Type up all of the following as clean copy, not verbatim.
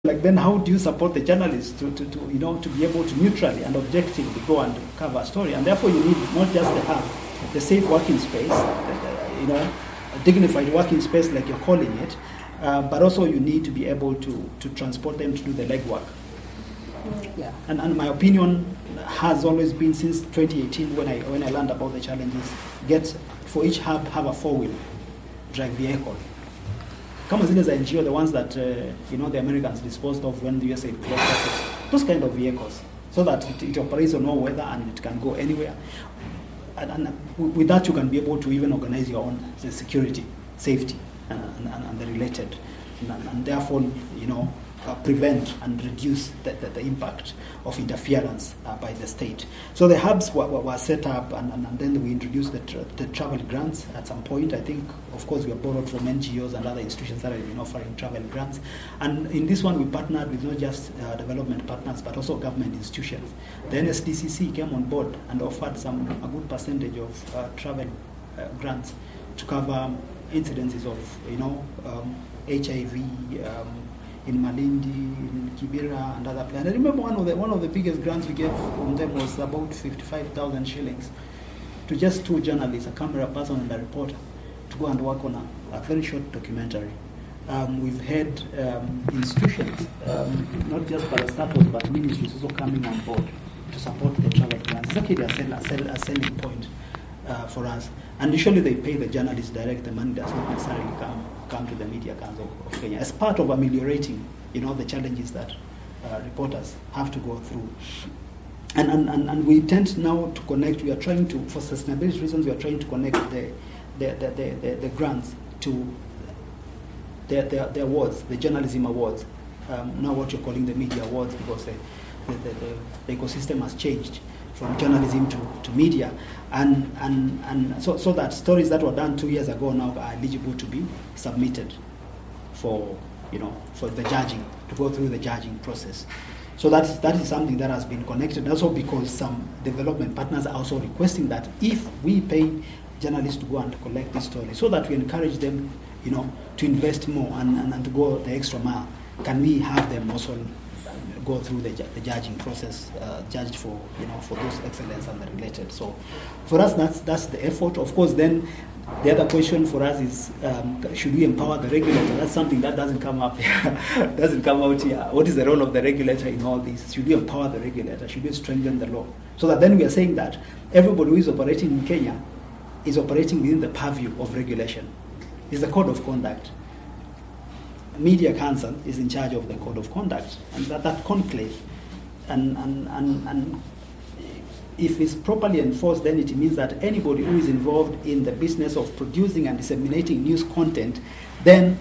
Like, then how do you support the journalists to be able to neutrally and objectively go and cover a story? And therefore you need not just the safe working space, a dignified working space like you're calling it, but also you need to be able to transport them to do the legwork. Yeah. And my opinion has always been since 2018 when I learned about the challenges, for each hub have a 4-wheel drive vehicle. Kama zile za NGO, the ones that the Americans disposed of when the USA blocked us, those kind of vehicles, so that it operates on all weather and it can go anywhere. And with that, you can be able to even organize your own security, safety, and the related, and therefore prevent and reduce the impact of interference by the state. So the hubs were set up, and then we introduced the travel grants at some point. I think, of course, we have borrowed from NGOs and other institutions that have been offering travel grants. And in this one, we partnered with not just development partners, but also government institutions. The NSDCC came on board and offered a good percentage of travel grants to cover incidences of HIV, in Malindi, in Kibera, and other places. I remember one of the biggest grants we gave from them was about 55,000 shillings to just 2 journalists, a camera person and a reporter, to go and work on a very short documentary. We've had institutions, not just parastatals, but ministries also coming on board to support the travel grants. It's actually a selling point for us. And usually they pay the journalists direct. The money does not necessarily come to the Media Council of Kenya as part of ameliorating, the challenges that reporters have to go through. And we tend now to connect. We are trying to, for sustainability reasons, we are trying to connect the grants to the awards, the journalism awards. Now what you're calling the media awards, because the ecosystem has changed from journalism to media, and so that stories that were done 2 years ago now are eligible to be submitted for the judging, to go through the judging process. So that is something that has been connected. Also because some development partners are also requesting that if we pay journalists to go and collect these stories, so that we encourage them, to invest more and to go the extra mile, can we have them also go through the judging process, judged for those excellence and the related. So for us, that's the effort. Of course, then the other question for us is, should we empower the regulator? That's something that doesn't come up here, doesn't come out here. What is the role of the regulator in all this? Should we empower the regulator? Should we strengthen the law? So that then we are saying that everybody who is operating in Kenya is operating within the purview of regulation. It's the code of conduct. Media Council is in charge of the code of conduct, and that conclave, and if it's properly enforced, then it means that anybody who is involved in the business of producing and disseminating news content, then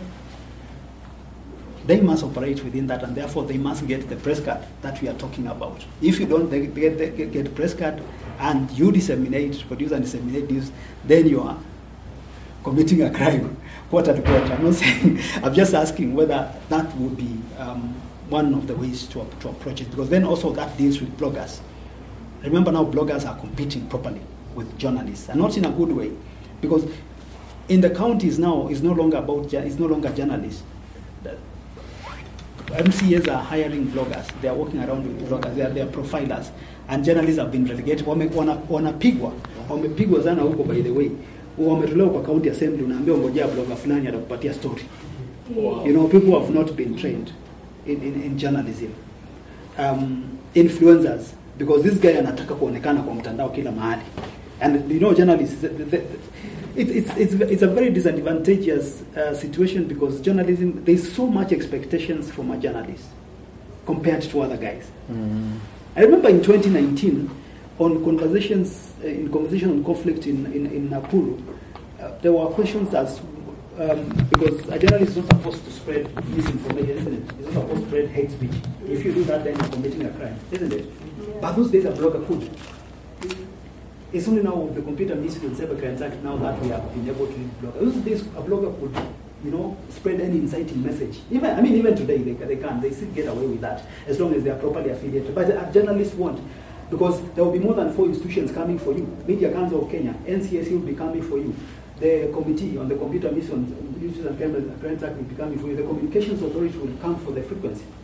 they must operate within that, and therefore they must get the press card that we are talking about. If you don't get press card and you produce and disseminate news, then you are committing a crime, quarter to quarter. I'm not saying, I'm just asking whether that would be one of the ways to approach it, because then also that deals with bloggers. Remember now, bloggers are competing properly with journalists, and not in a good way, because in the counties now, it's no longer journalists. The MCAs are hiring bloggers. They are walking around with bloggers. They are profilers, and journalists have been relegated. Wamepigwa sana huko, by the way. Wametolewa kwa county assembly, unaambia ngojea blogger fulani atakupatia story. Wow. People have not been trained in journalism. Influencers, because this guy anataka kuonekana kwa mtandao kila mahali. And journalists, it's a very disadvantageous situation, because journalism, there's so much expectations from a journalist compared to other guys. Mm-hmm. I remember in 2019, on conversation on conflict in Nakuru, there were questions as because a journalist is not supposed to spread misinformation, isn't it? He's not supposed to spread hate speech. If you do that, then you're committing a crime, isn't it? Yeah. But those days a blogger could. It's only now with the Computer Misuse and Cybercrime Act now that we have been able to use bloggers. Those days a blogger could, spread any inciting message. Even today they still get away with that as long as they are properly affiliated. But a journalist won't. Because there will be more than 4 institutions coming for you. Media Council of Kenya, NCSC will be coming for you. The Committee on the Computer Misuse and Cybercrime Act will be coming for you. The Communications Authority will come for the frequency.